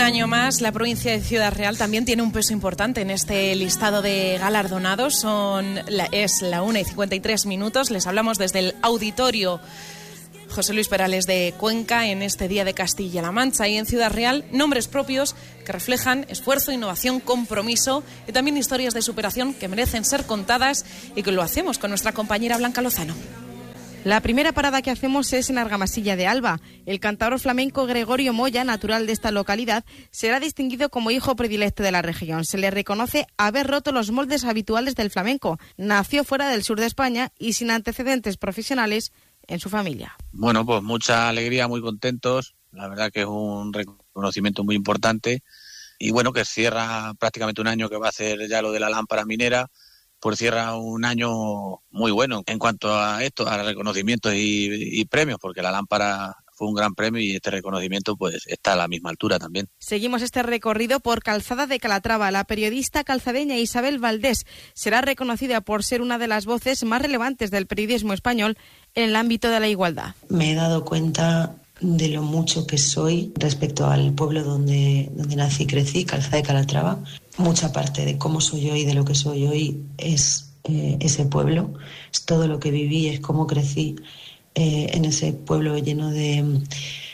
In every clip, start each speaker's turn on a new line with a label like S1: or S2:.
S1: Un año más, la provincia de Ciudad Real también tiene un peso importante en este listado de galardonados. Es la 1:53. Les hablamos desde el auditorio José Luis Perales de Cuenca en este Día de Castilla-La Mancha, y en Ciudad Real nombres propios que reflejan esfuerzo, innovación, compromiso y también historias de superación que merecen ser contadas, y que lo hacemos con nuestra compañera Blanca Lozano.
S2: La primera parada que hacemos es en Argamasilla de Alba. El cantador flamenco Gregorio Moya, natural de esta localidad, será distinguido como hijo predilecto de la región. Se le reconoce haber roto los moldes habituales del flamenco. Nació fuera del sur de España y sin antecedentes profesionales en su familia.
S3: Bueno, pues mucha alegría, muy contentos. La verdad que es un reconocimiento muy importante. Y bueno, que cierra prácticamente un año que va a hacer ya lo de la lámpara minera. Pues cierra un año muy bueno en cuanto a esto, a reconocimientos y premios, porque la lámpara fue un gran premio y este reconocimiento pues está a la misma altura también.
S2: Seguimos este recorrido por Calzada de Calatrava. La periodista calzadeña Isabel Valdés será reconocida por ser una de las voces más relevantes del periodismo español en el ámbito de la igualdad.
S4: Me he dado cuenta de lo mucho que soy respecto al pueblo donde nací y crecí, Calzada de Calatrava. Mucha parte de cómo soy hoy, de lo que soy hoy, es ese pueblo, es todo lo que viví, es cómo crecí en ese pueblo lleno de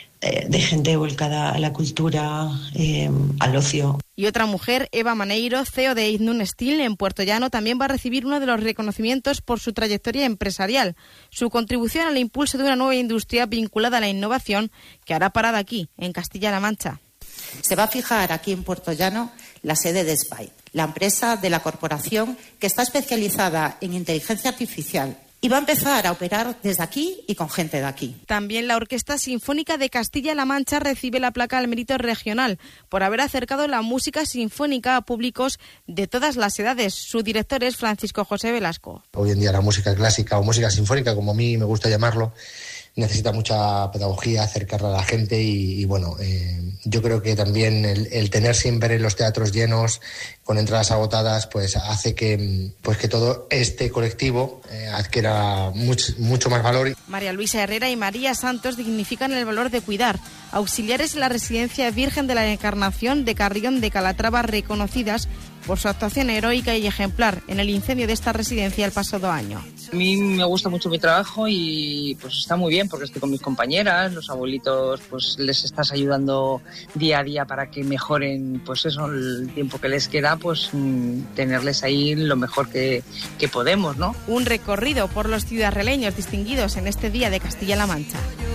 S4: gente volcada a la cultura, al ocio.
S2: Y otra mujer, Eva Maneiro, CEO de Iznun Steel en Puerto Llano, también va a recibir uno de los reconocimientos por su trayectoria empresarial, su contribución al impulso de una nueva industria vinculada a la innovación que hará parada aquí, en Castilla-La Mancha.
S5: Se va a fijar aquí en Puerto Llano la sede de SPY, la empresa de la corporación que está especializada en inteligencia artificial, y va a empezar a operar desde aquí y con gente de aquí.
S2: También la Orquesta Sinfónica de Castilla-La Mancha recibe la placa al mérito regional por haber acercado la música sinfónica a públicos de todas las edades. Su director es Francisco José Velasco.
S6: Hoy en día la música clásica o música sinfónica, como a mí me gusta llamarlo, necesita mucha pedagogía, acercarla a la gente y bueno, yo creo que también el tener siempre los teatros llenos, con entradas agotadas, pues hace que todo este colectivo adquiera mucho más valor.
S2: María Luisa Herrera y María Santos dignifican el valor de cuidar. Auxiliares en la Residencia Virgen de la Encarnación de Carrión de Calatrava, reconocidas por su actuación heroica y ejemplar en el incendio de esta residencia el pasado año.
S7: A mí me gusta mucho mi trabajo y pues está muy bien porque estoy con mis compañeras, los abuelitos pues les estás ayudando día a día para que mejoren pues eso, el tiempo que les queda, pues tenerles ahí lo mejor que podemos, ¿no?
S2: Un recorrido por los ciudadraleños distinguidos en este Día de Castilla-La Mancha.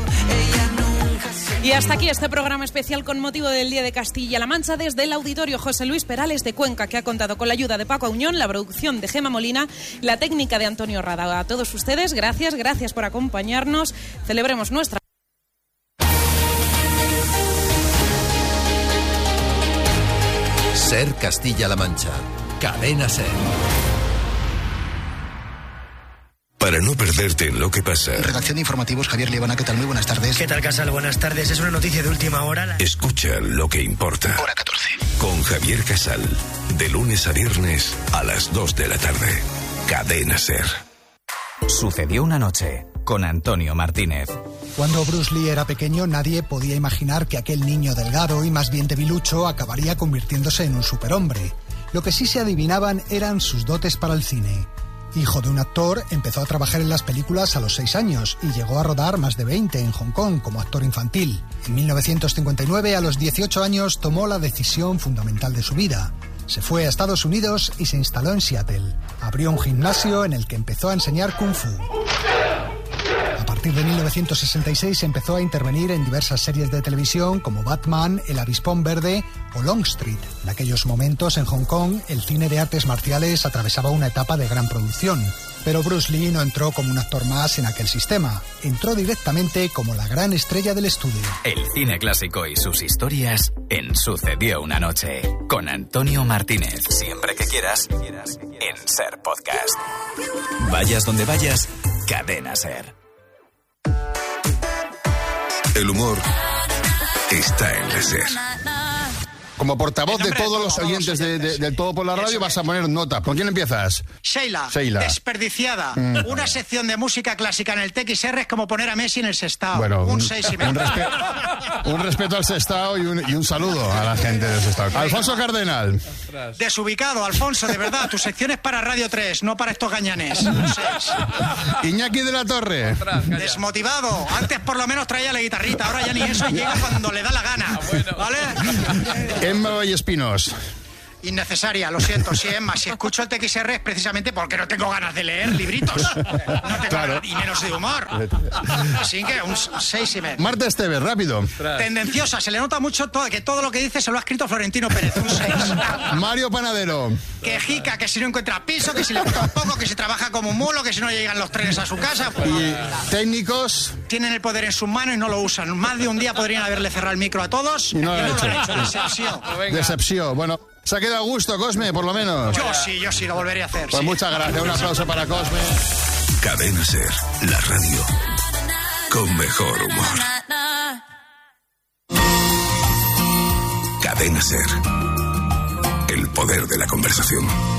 S1: Y hasta aquí este programa especial con motivo del Día de Castilla-La Mancha desde el auditorio José Luis Perales de Cuenca, que ha contado con la ayuda de Paco Auñón, la producción de Gema Molina, la técnica de Antonio Rada. A todos ustedes, gracias por acompañarnos. Celebremos nuestra...
S8: Ser Castilla-La Mancha. Cadena Ser.
S9: Para no perderte en lo que pasa.
S10: Redacción de informativos, Javier Liebana, ¿qué tal? Muy buenas tardes.
S11: ¿Qué tal, Casal? Buenas tardes. Es una noticia de última hora.
S9: Escucha lo que importa.
S10: Hora 14.
S9: Con Javier Casal. De lunes a viernes a las 2 de la tarde. Cadena Ser.
S12: Sucedió una noche con Antonio Martínez.
S13: Cuando Bruce Lee era pequeño, nadie podía imaginar que aquel niño delgado y más bien debilucho acabaría convirtiéndose en un superhombre. Lo que sí se adivinaban eran sus dotes para el cine. Hijo de un actor, empezó a trabajar en las películas a los 6 años y llegó a rodar más de 20 en Hong Kong como actor infantil. En 1959, a los 18 años, tomó la decisión fundamental de su vida. Se fue a Estados Unidos y se instaló en Seattle. Abrió un gimnasio en el que empezó a enseñar Kung Fu. A partir de 1966 empezó a intervenir en diversas series de televisión como Batman, El Avispón Verde o Longstreet. En aquellos momentos en Hong Kong el cine de artes marciales atravesaba una etapa de gran producción. Pero Bruce Lee no entró como un actor más en aquel sistema. Entró directamente como la gran estrella del estudio.
S12: El cine clásico y sus historias en Sucedió una noche con Antonio Martínez. Siempre que quieras en Ser Podcast. Vayas donde vayas, Cadena Ser.
S9: El humor está en la Ser.
S14: como portavoz de todos los oyentes del Todo por la Radio, vas a poner nota. ¿Con quién empiezas?
S10: Sheila. Desperdiciada. Una sección de música clásica en el TXR es como poner a Messi en el Sestao.
S14: Bueno,
S10: un 6,5.
S14: Un respeto al Sestao y un saludo a la gente del Sestao. Alfonso Cardenal.
S10: Desubicado, Alfonso, de verdad. Tu sección es para Radio 3, no para estos gañanes. Un 6.
S14: Iñaki de la Torre.
S10: Desmotivado. Antes por lo menos traía la guitarrita, ahora ya ni eso, y llega cuando le da la gana. ¿Vale?
S14: Emma Vallespinos.
S10: Innecesaria, lo siento, sí, Emma. Si escucho el TXR es precisamente porque no tengo ganas de leer libritos. No tengo ganas, y menos de humor. Así que un 6,5.
S14: Marta Esteves, rápido.
S10: Tendenciosa, se le nota mucho que todo lo que dice se lo ha escrito Florentino Pérez. Un 6.
S14: Mario Panadero.
S10: Quejica, que si no encuentra piso, que si le gusta un poco, que si trabaja como un mulo, que si no llegan los trenes a su casa. Pues,
S14: y técnicos.
S10: Tienen el poder en sus manos y no lo usan. Más de un día podrían haberle cerrado el micro a todos.
S14: Y no lo han hecho.
S10: Decepción.
S14: Decepción. Bueno, se ha quedado a gusto, Cosme, por lo menos.
S10: Yo sí, lo volveré a hacer.
S14: Pues muchas gracias. Un aplauso para Cosme.
S9: Cadena Ser, la radio con mejor humor. Cadena Ser, el poder de la conversación.